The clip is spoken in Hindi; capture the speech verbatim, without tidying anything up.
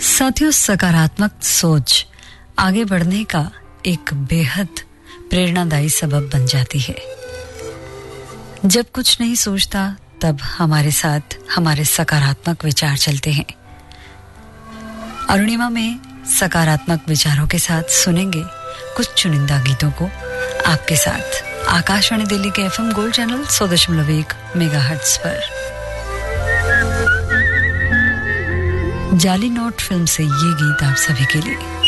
साथियों, सकारात्मक सोच आगे बढ़ने का एक बेहद प्रेरणादायी सबब बन जाती है। जब कुछ नहीं सोचता तब हमारे साथ हमारे सकारात्मक विचार चलते हैं। अरुणिमा में सकारात्मक विचारों के साथ सुनेंगे कुछ चुनिंदा गीतों को आपके साथ आकाशवाणी दिल्ली के एफएम गोल्ड चैनल सौ दशमलव एक मेगाहर्ट्ज पर। जाली नोट फिल्म से ये गीत आप सभी के लिए।